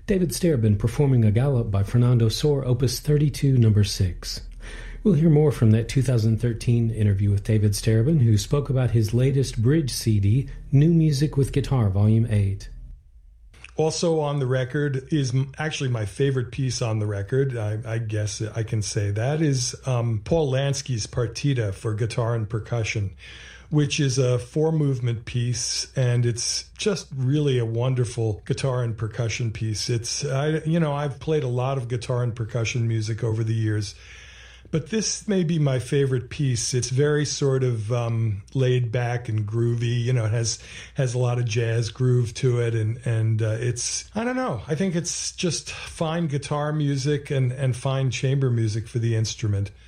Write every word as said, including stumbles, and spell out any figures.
David Starobin performing a gallop by Fernando Sor, Opus thirty-two, number six. We'll hear more from that two thousand thirteen interview with David Starobin, who spoke about his latest bridge C D, New Music with Guitar, Volume eight. Also on the record is actually my favorite piece on the record, I, I guess I can say that, is um, Paul Lansky's Partita for guitar and percussion, which is a four-movement piece, and it's just really a wonderful guitar and percussion piece. It's, I, you know, I've played a lot of guitar and percussion music over the years, but this may be my favorite piece. It's very sort of um, laid back and groovy. You know, it has has a lot of jazz groove to it, and and uh, it's, I don't know. I think it's just fine guitar music and and fine chamber music for the instrument.